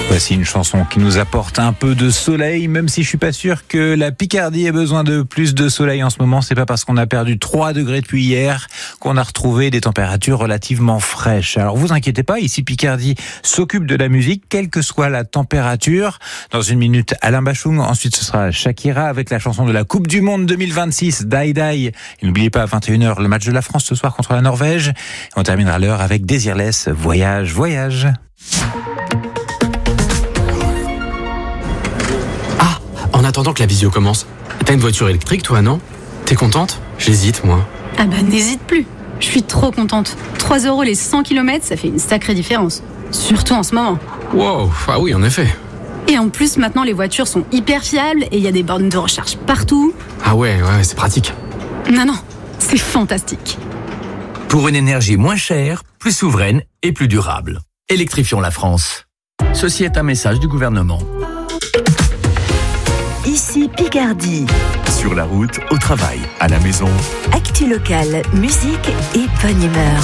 Voici une chanson qui nous apporte un peu de soleil, même si je suis pas sûr que la Picardie ait besoin de plus de soleil en ce moment. C'est pas parce qu'on a perdu 3 degrés depuis hier qu'on a retrouvé des températures relativement fraîches. Alors vous inquiétez pas, ici Picardie s'occupe de la musique, quelle que soit la température. Dans une minute, Alain Bachung. Ensuite, ce sera Shakira avec la chanson de la Coupe du Monde 2026, Die Die. Et n'oubliez pas, à 21h, le match de la France ce soir contre la Norvège. Et on terminera l'heure avec Désirless, Voyage, Voyage. En attendant que la visio commence, t'as une voiture électrique toi, non? T'es contente? J'hésite, moi. Ah bah n'hésite plus. Je suis trop contente. 3 € les 100 km, ça fait une sacrée différence. Surtout en ce moment. Wow, ah oui, en effet. Et en plus, maintenant, les voitures sont hyper fiables et il y a des bornes de recharge partout. Ah ouais, c'est pratique. Non, c'est fantastique. Pour une énergie moins chère, plus souveraine et plus durable. Électrifions la France. Ceci est un message du gouvernement. Ici Picardie. Sur la route, au travail, à la maison. Actu locale, musique et bonne humeur.